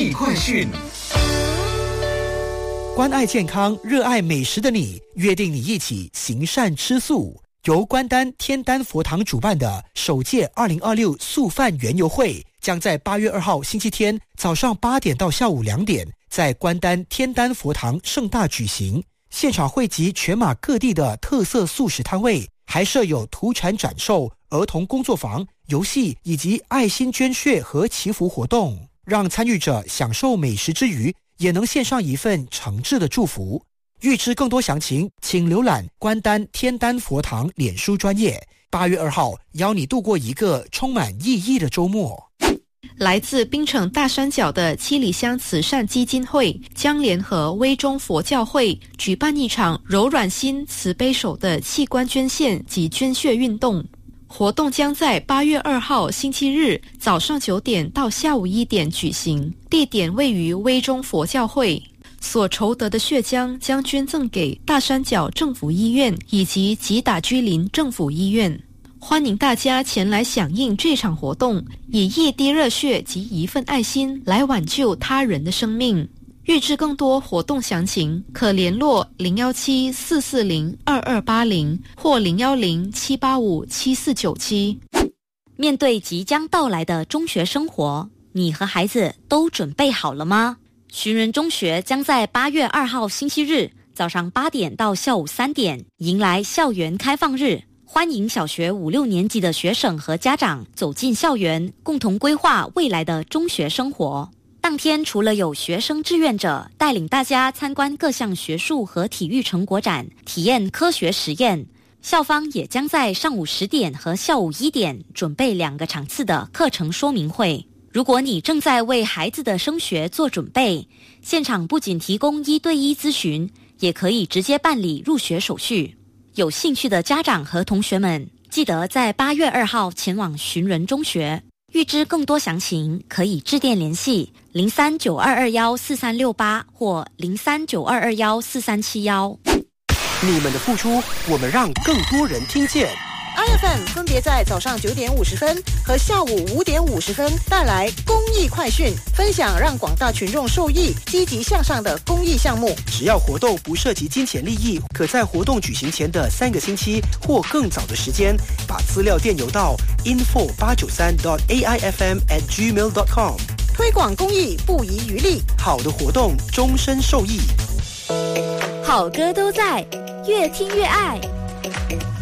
艺快讯。关爱健康，热爱美食的你，约定你一起行善吃素。由关丹天丹佛堂主办的首届2026素饭园游会，将在8月2号星期天早上8点到下午2点，在关丹天丹佛堂盛大举行。现场汇集全马各地的特色素食摊位，还设有土产展售、儿童工作坊、游戏以及爱心捐血和祈福活动，让参与者享受美食之余，也能献上一份诚挚的祝福。预知更多详情，请浏览关丹天丹佛堂脸书专页。8月2号，邀你度过一个充满意义的周末。 来自槟城大山脚的七里香慈善基金会将联合威中佛教会举办一场柔软心慈悲手的器官捐献及捐血运动。活动将在8月2号星期日早上9点到下午1点举行，地点位于威中佛教会。所筹得的血浆将捐赠给大山脚政府医院以及吉打居林政府医院。欢迎大家前来响应这场活动，以一滴热血及一份爱心来挽救他人的生命。预知更多活动详情，可联络017-440-2280或010-785-7497。 面对即将到来的中学生活，你和孩子都准备好了吗？寻人中学将在8月2号星期日早上8点到下午3点迎来校园开放日，欢迎小学5、6年级的学生和家长走进校园，共同规划未来的中学生活。当天除了有学生志愿者带领大家参观各项学术和体育成果展，体验科学实验，校方也将在上午10点和下午1点准备2个场次的课程说明会。如果你正在为孩子的升学做准备，现场不仅提供1对1咨询，也可以直接办理入学手续。有兴趣的家长和同学们，记得在8月2号前往寻人中学。预知更多详情，可以致电联系0392214368或0392214371。 你们的付出，我们让更多人听见。 iFM 分别在早上9点50分和下午5点50分带来公益快讯，分享让广大群众受益、积极向上的公益项目。 只要活动不涉及金钱利益，可在活动举行前的3个星期或更早的时间，把资料电邮到 info893.aifm@gmail.com。 推广公益不遗余力， 好的活动终身受益。 好歌都在，越听越爱。